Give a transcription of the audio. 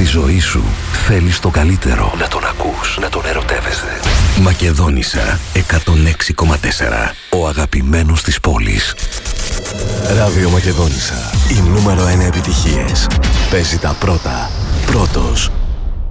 Στη ζωή σου θέλεις το καλύτερο. Να τον ακούς, να τον ερωτεύεσαι. Μακεδόνισσα 106,4. Ο αγαπημένος της πόλης. Ράδιο Μακεδόνισσα. Οι νούμερο 1 επιτυχίες. Παίζει τα πρώτα. Πρώτος.